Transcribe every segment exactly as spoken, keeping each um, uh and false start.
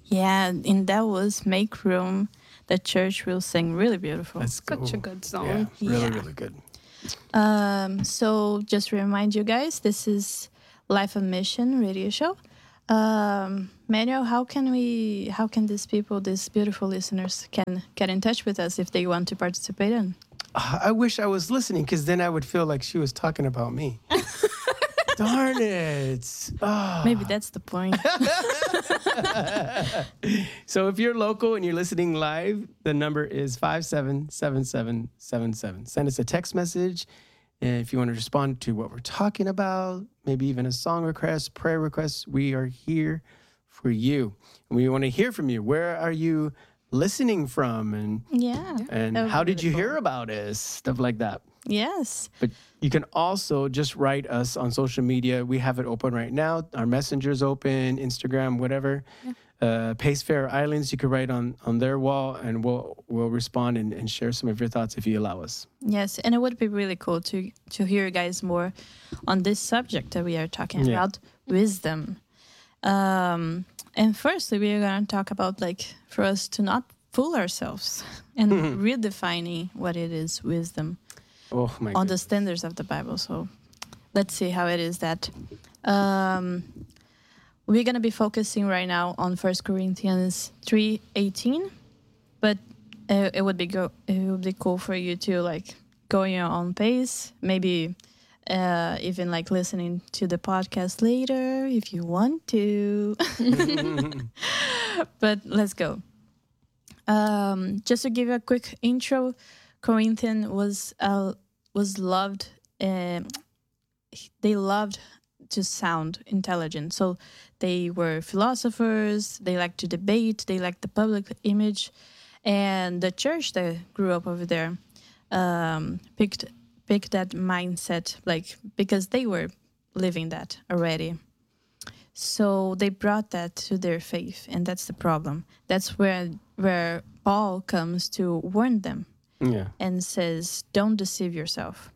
Yeah, and that was Make Room. The church will sing really beautiful. That's Such a cool. good song. Yeah, really, Yeah. really good. Um, so just to remind you guys, this is Life on Mission radio show. Um, Manuel, how can we, how can these people, these beautiful listeners, can get in touch with us if they want to participate in? Uh, I wish I was listening because then I would feel like she was talking about me. Darn it. Ah. Maybe that's the point. So if you're local and you're listening live, the number is five seven seven seven seven seven. Send us a text message. And if you want to respond to what we're talking about, maybe even a song request, prayer request, we are here for you. And we want to hear from you. Where are you listening from? And Yeah. and that would how be did really you cool. hear about us? Stuff like that. Yes. But you can also just write us on social media. We have it open right now. Our messenger's open, Instagram, whatever. Yeah. Uh, Pace Fair Islands, you can write on, on their wall, and we'll we'll respond and, and share some of your thoughts if you allow us. Yes, and it would be really cool to to hear you guys more on this subject that we are talking Yeah. about, wisdom. Um, and firstly, we are going to talk about like for us to not fool ourselves and redefining what it is wisdom Oh my on God. the standards of the Bible. So let's see how it is that um, we're going to be focusing right now on First Corinthians three eighteen, but uh, it would be go it would be cool for you to like go in your own pace, maybe uh, even like listening to the podcast later if you want to. But let's go. Um, just to give you a quick intro, Corinthian was uh, was loved. Um, they loved to sound intelligent, so they were philosophers. They liked to debate. They liked the public image, and the church that grew up over there um, picked picked that mindset, like because they were living that already. So they brought that to their faith, and that's the problem. That's where where Paul comes to warn them Yeah. and says, "Don't deceive yourself."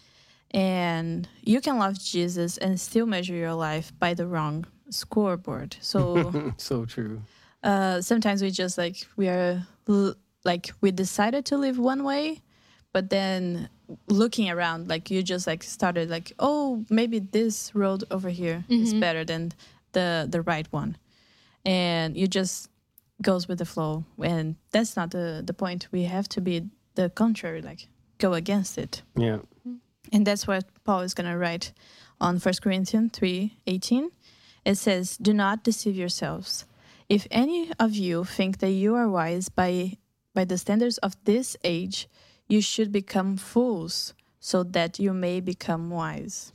And you can love Jesus and still measure your life by the wrong scoreboard. So So true. uh, sometimes we just like we are l- like we decided to live one way, but then looking around, like you just like started like, oh, maybe this road over here is better than the the right one, and you just goes with the flow. And that's not the the point. We have to be the contrary, like go against it. Yeah. And that's what Paul is going to write on First Corinthians three eighteen. It says, "Do not deceive yourselves. If any of you think that you are wise by by the standards of this age, you should become fools so that you may become wise."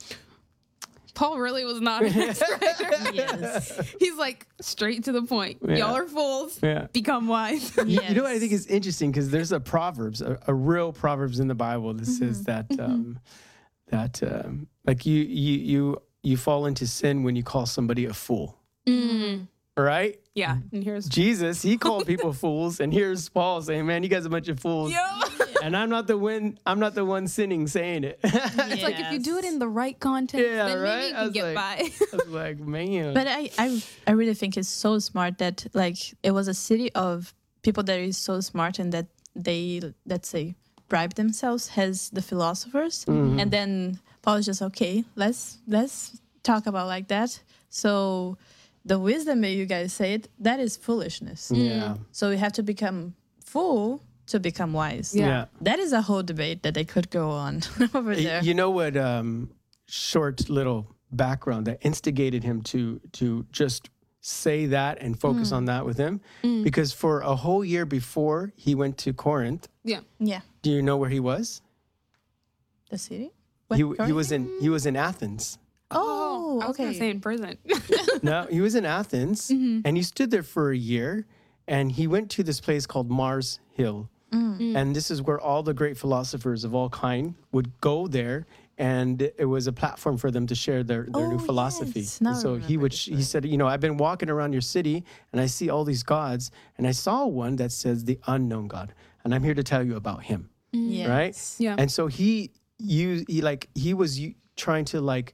Paul really was not an extra. Yes. He's like straight to the point. Yeah. Y'all are fools. Yeah. Become wise. You, you know what I think is interesting, because there's a Proverbs, a, a real Proverbs in the Bible that says that um, that um, like you you you you fall into sin when you call somebody a fool, Mm. right? Yeah. And here's Jesus, he called people fools, and here's Paul saying, "Man, you guys are a bunch of fools." yeah. And I'm not the one. I'm not the one sinning saying it. It's like if you do it in the right context, Yeah, then right? maybe you I can was get like- by. I was like, man. But I, I I really think it's so smart that like it was a city of people that is so smart and that they, let's say, bribe themselves as the philosophers. And then Paul is just, okay, let's let's talk about like that. So the wisdom that you guys said, that is foolishness. yeah. So we have to become fool to become wise. Yeah. Yeah. That is a whole debate that they could go on over Y- there. You know what? Um, short little background that instigated him to to just say that and focus on that with him, because for a whole year before he went to Corinth, Yeah. Yeah. do you know where he was? The city? He What, he was in he was in Athens. Oh, I was okay. gonna say in prison. No, he was in Athens, and he stood there for a year, and he went to this place called Mars Hill, and this is where all the great philosophers of all kind would go there, and it was a platform for them to share their, their new Oh, philosophy. yes. Now And I so he remember would this he said, you know, I've been walking around your city, and I see all these gods, and I saw one that says the unknown God, and I'm here to tell you about him. Yes. Right? Yeah. And so he you he like he was u- trying to like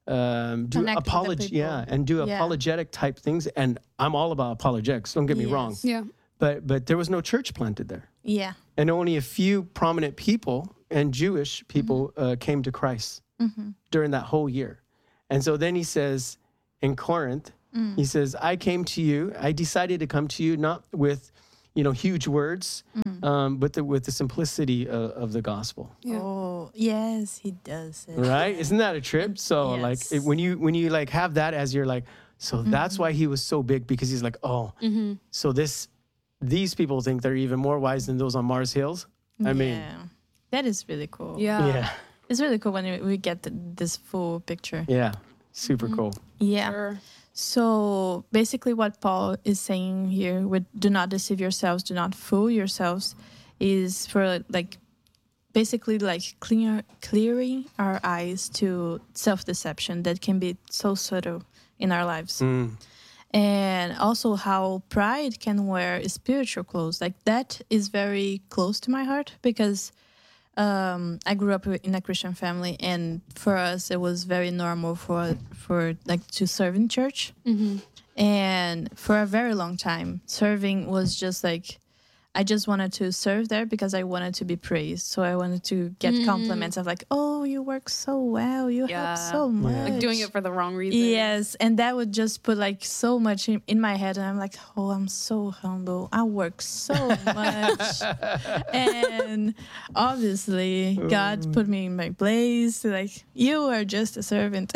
um, do Connect with the apology, people. yeah, and do Yeah. apologetic type things. And I'm all about apologetics. Don't get me wrong, Yes. Yeah. but but there was no church planted there, Yeah. and only a few prominent people and Jewish people uh, came to Christ during that whole year. And so then he says in Corinth, he says, "I came to you. I decided to come to you not with, you know, huge words, um, but the, with the simplicity of, of the gospel." Yeah. Oh, yes, he does it. Right? Isn't that a trip? So like Yes. it, when you when you like have that as your like, so that's why he was so big, because he's like, oh, so this these people think they're even more wise than those on Mars Hills. I mean, Yeah. That is really cool. Yeah. yeah, It's really cool when we- we get the, this full picture. yeah, super cool. Yeah. Sure. So basically, what Paul is saying here with "do not deceive yourselves, do not fool yourselves," is for like basically like clear clearing our eyes to self-deception that can be so subtle in our lives, Mm. and also how pride can wear spiritual clothes. Like that is very close to my heart because um, I grew up in a Christian family, and for us, it was very normal for for like to serve in church. And for a very long time, serving was just like I just wanted to serve there because I wanted to be praised. So I wanted to get compliments of like, "Oh, you work so well, you Yeah. help so much." Like doing it for the wrong reason. Yes, and that would just put like so much in, in my head, and I'm like, oh, I'm so humble. I work so much, and obviously God put me in my place. Like you are just a servant.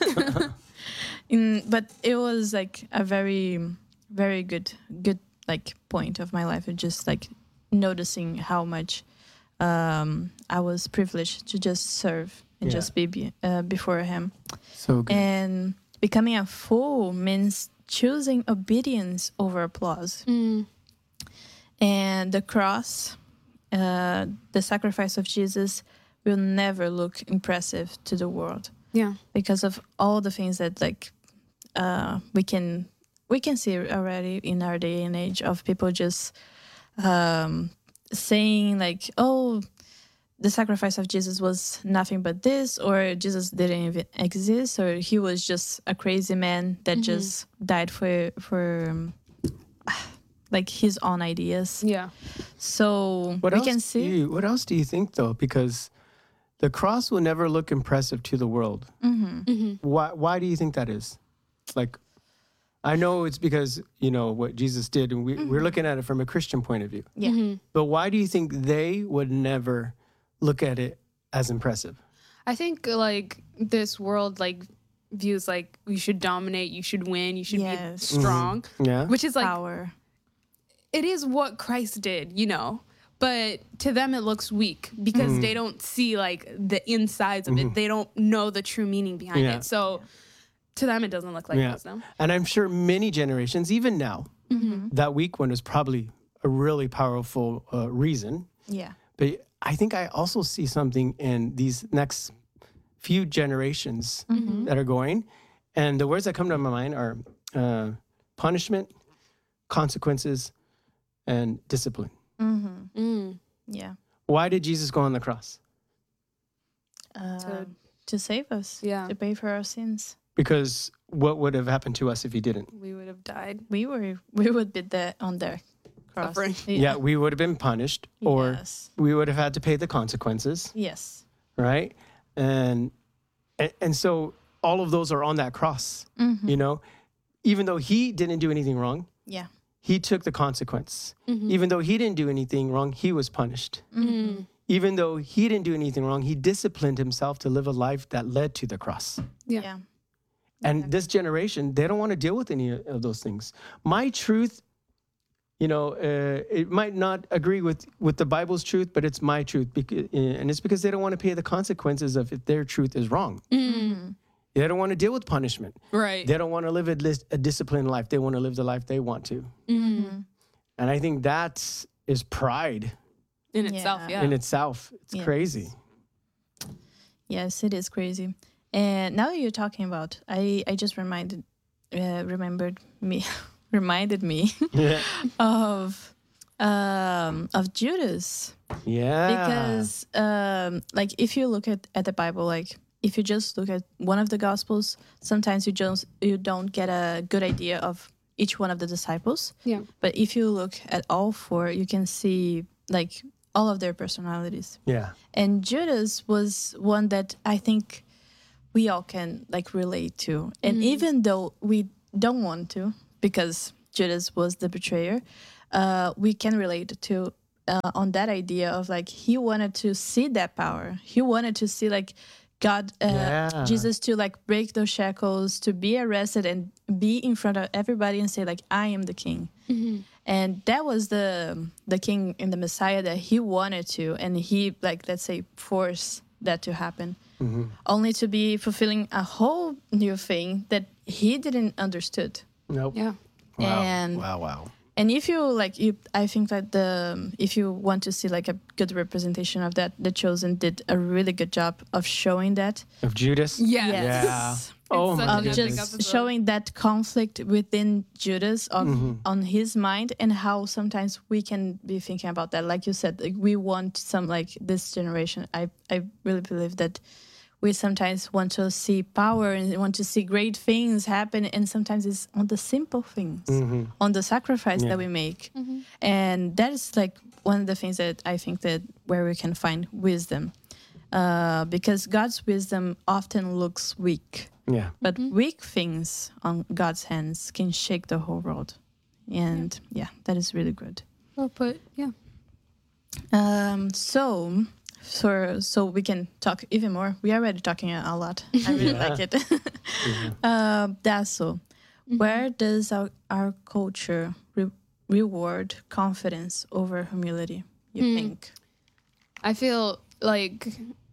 in, but it was like a very, very good, good like point of my life, and just like noticing how much um, I was privileged to just serve and Yeah. just be, be uh, before Him. So good. And becoming a fool means choosing obedience over applause. Mm. And the cross, uh, the sacrifice of Jesus, will never look impressive to the world Yeah. because of all the things that like uh, we can we can see already in our day and age of people just um, saying like, "Oh, the sacrifice of Jesus was nothing but this," or Jesus didn't even exist, or he was just a crazy man that just died for for um, like his own ideas. Yeah. So What we else can do see. you, what else do you think though? Because the cross will never look impressive to the world. Why? Why do you think that is? Like, I know it's because you know what Jesus did, and we, we're looking at it from a Christian point of view. Yeah. But why do you think they would never look at it as impressive? I think like this world like views like you should dominate, you should win, you should Yes. be strong, Yeah. which is like Power. it is what Christ did, you know. But to them it looks weak because Mm-hmm. they don't see like the insides of it. They don't know the true meaning behind Yeah. it. So to them it doesn't look like Yeah. this, no? And I'm sure many generations, even now, that weak one is probably a really powerful uh, reason. Yeah. But I think I also see something in these next few generations that are going. And the words that come to my mind are uh, punishment, consequences, and discipline. Mm. Yeah. Why did Jesus go on the cross? Uh, to save us. Yeah. To pay for our sins. Because what would have happened to us if he didn't? We would have died. We were we would be there on their cross. Suffering. Yeah, we would have been punished, or Yes. we would have had to pay the consequences, Yes. right? And and, and so all of those are on that cross, you know? Even though he didn't do anything wrong, Yeah. he took the consequence. Even though he didn't do anything wrong, he was punished. Even though he didn't do anything wrong, he disciplined himself to live a life that led to the cross. Yeah. Yeah. And this generation, they don't want to deal with any of those things. My truth, you know, uh, it might not agree with, with the Bible's truth, but it's my truth. Because, and it's because they don't want to pay the consequences of if their truth is wrong. They don't want to deal with punishment. Right. They don't want to live a, lis- a disciplined life. They want to live the life they want to. And I think that is pride In itself, Yeah. yeah. in itself. It's Yes. crazy. Yes, it is crazy. And now that you're talking about, I I just reminded uh, remembered me reminded me Yeah. of um of Judas. Yeah. Because um like if you look at, at the Bible, like if you just look at one of the gospels, sometimes you just you don't get a good idea of each one of the disciples. Yeah. But if you look at all four, you can see like all of their personalities. Yeah. And Judas was one that I think we all can like relate to. And even though we don't want to, because Judas was the betrayer, uh, we can relate to uh, on that idea of like he wanted to see that power. He wanted to see like God, uh, Yeah. Jesus to like break those shackles, to be arrested and be in front of everybody and say like, I am the king. And that was the the king and the Messiah that he wanted to, and he like let's say forced that to happen, only to be fulfilling a whole new thing that he didn't understood. Nope. Yeah. Wow. And- wow. Wow. And if you like, you, I think that the if you want to see like a good representation of that, The Chosen did a really good job of showing that, Of Judas. Yes. Yeah. Oh such my an of epic goodness. just episode. showing that conflict within Judas of on his mind, and how sometimes we can be thinking about that. Like you said, like we want some like this generation. I I really believe that we sometimes want to see power and want to see great things happen, and sometimes it's on the simple things, on the sacrifice Yeah. that we make, and that is like one of the things that I think that where we can find wisdom, uh, because God's wisdom often looks weak. Yeah. But weak things on God's hands can shake the whole world. And yeah, that is really good. Well put. Yeah. Um, so, so, so we can talk even more. We are already talking a, a lot. I really like it. uh, Dasso, where does our, our culture re- reward confidence over humility, you think? I feel like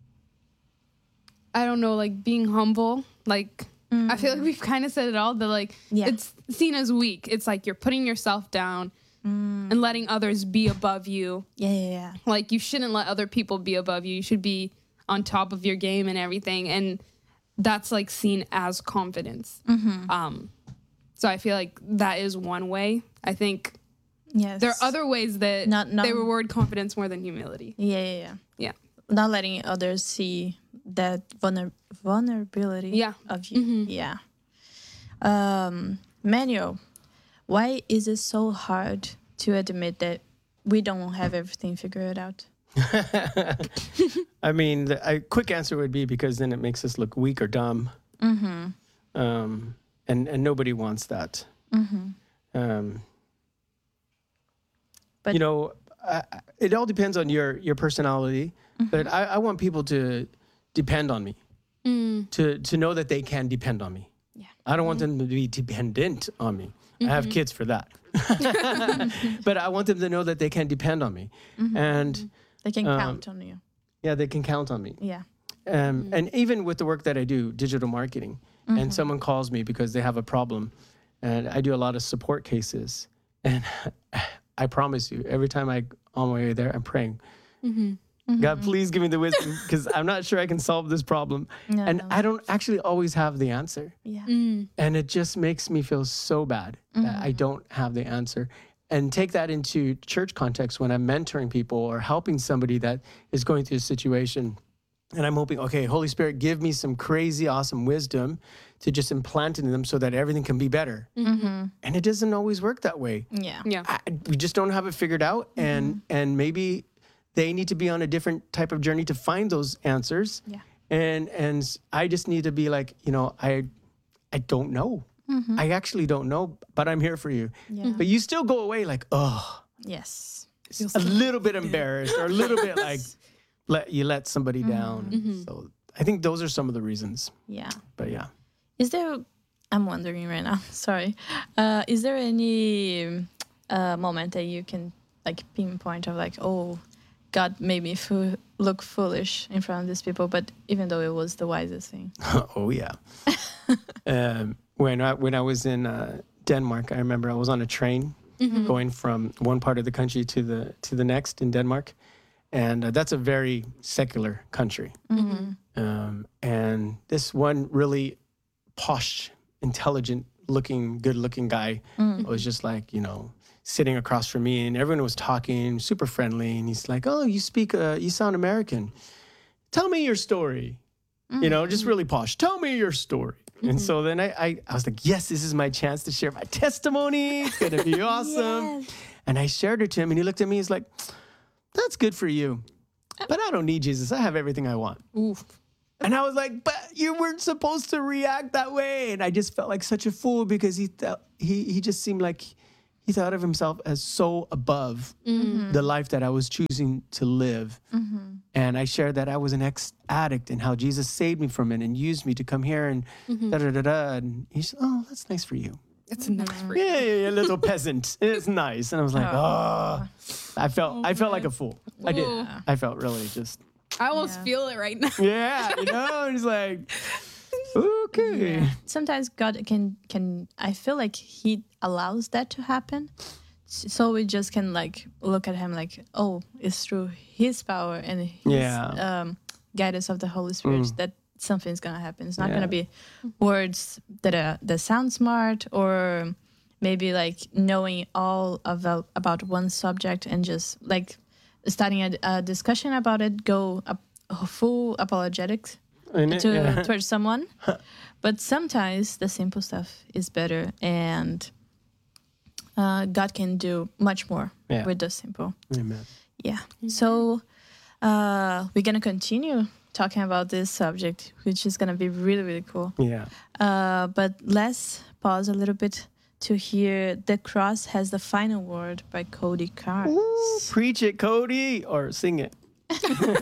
I don't know, like being humble. Like I feel like we've kind of said it all. That like Yeah. it's seen as weak. It's like you're putting yourself down and letting others be above you. Yeah, yeah, yeah. Like you shouldn't let other people be above you. You should be on top of your game and everything. And that's like seen as confidence. Um, so I feel like that is one way. I think Yes. there are other ways that Not- not- they reward confidence more than humility. Yeah, yeah, yeah. Yeah. Not letting others see that vulner- vulnerability Yeah. of you. Yeah. Um, Manuel, why is it so hard to admit that we don't have everything figured out? I mean, the a quick answer would be because then it makes us look weak or dumb. Um, and, and nobody wants that. Um, But- you know, I, I- it all depends on your, your personality, but I, I want people to depend on me, to, to know that they can depend on me. Yeah. I don't want them to be dependent on me. I have kids for that. But I want them to know that they can depend on me. And They can Um, count on you. yeah, they can count on me. Yeah. Um, And even with the work that I do, digital marketing, and someone calls me because they have a problem, and I do a lot of support cases. And I promise you, every time I on my way there, I'm praying, God, please give me the wisdom because I'm not sure I can solve this problem. No, and no. I don't actually always have the answer. Yeah. And it just makes me feel so bad that I don't have the answer. And take that into church context when I'm mentoring people or helping somebody that is going through a situation. And I'm hoping, okay, Holy Spirit, give me some crazy, awesome wisdom to just implant in them so that everything can be better. And it doesn't always work that way. Yeah. Yeah. I, we just don't have it figured out. And and maybe they need to be on a different type of journey to find those answers. Yeah. And and I just need to be like, you know, I I don't know. I actually don't know, but I'm here for you. Yeah. But you still go away like, oh, Yes. a little bit embarrassed or a little bit like let you let somebody down. So I think those are some of the reasons. Yeah. But yeah. Is there, I'm wondering right now, sorry. Uh, is there any uh, moment that you can like pinpoint of like, oh, God made me fo- look foolish in front of these people, but even though it was the wisest thing. Oh yeah. um, when I when I was in uh, Denmark, I remember I was on a train going from one part of the country to the to the next in Denmark, and uh, that's a very secular country. Um, and this one really posh, intelligent looking, good looking guy was just like, you know, sitting across from me, and everyone was talking, super friendly, and he's like, "Oh, you speak, uh, you sound American. Tell me your story." you know, just really posh. Tell me your story. And so then I, I, I was like, yes, this is my chance to share my testimony. It's going to be awesome. Yes. And I shared it to him and he looked at me. He's like, that's good for you. But I don't need Jesus. I have everything I want. Oof. And I was like, but you weren't supposed to react that way. And I just felt like such a fool because he th- he he just seemed like he thought of himself as so above mm-hmm. the life that I was choosing to live. Mm-hmm. And I shared that I was an ex-addict and how Jesus saved me from it and used me to come here and mm-hmm. da-da-da-da. And he said, oh, that's nice for you. It's nice for you. Yeah, yeah, yeah, little peasant. It's nice. And I was like, oh, I felt oh, I felt like a fool. Ooh. I did. I felt really just. I almost yeah. feel it right now. Yeah, you know, and it's like, okay. Yeah. Sometimes God can can I feel like He allows that to happen, so we just can like look at Him like, oh, it's through His power and His yeah. um, guidance of the Holy Spirit mm. that something's gonna happen. It's not yeah. gonna be words that are that sound smart or maybe like knowing all about about one subject and just like. Starting a, a discussion about it, go a, a full apologetics to, yeah. towards someone. But sometimes the simple stuff is better, and uh, God can do much more yeah. with the simple. Amen. Yeah. Mm-hmm. So uh, we're gonna continue talking about this subject, which is gonna be really, really cool. Yeah. Uh, but let's pause a little bit to hear The Cross Has the Final Word by Cody Carnes. Ooh, preach it, Cody, or sing it.